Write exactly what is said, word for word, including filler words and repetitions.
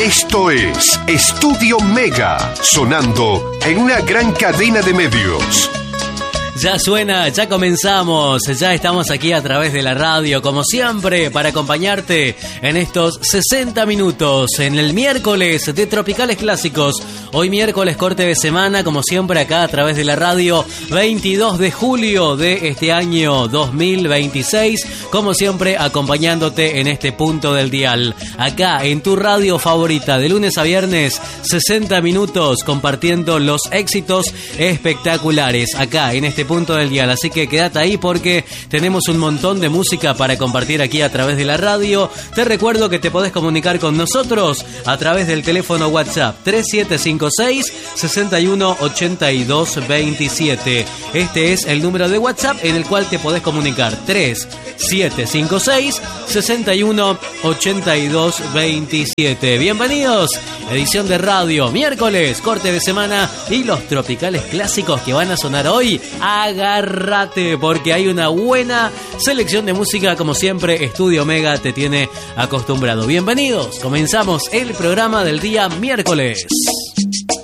Esto es Estudio Mega, sonando en una gran cadena de medios. Ya suena, ya comenzamos, ya estamos aquí a través de la radio, como siempre, para acompañarte en estos sesenta minutos, en el miércoles de Tropicales Clásicos. Hoy miércoles, corte de semana, como siempre, acá a través de la radio, veintidós de julio de este año dos mil veintiséis, como siempre, acompañándote en este punto del dial. Acá, en tu radio favorita, de lunes a viernes, sesenta minutos, compartiendo los éxitos espectaculares, acá, en este punto del dial. Así que quédate ahí porque tenemos un montón de música para compartir aquí a través de la radio. Te recuerdo que te podés comunicar con nosotros a través del teléfono WhatsApp tres siete cinco seis, seis uno ocho dos dos siete. Este es el número de WhatsApp en el cual te podés comunicar: tres siete cinco seis, seis uno ocho dos dos siete. Bienvenidos, edición de radio, miércoles, corte de semana y los tropicales clásicos que van a sonar hoy. Agárrate porque hay una buena selección de música, como siempre Estudio Mega te tiene acostumbrado. Bienvenidos, comenzamos el programa del día miércoles.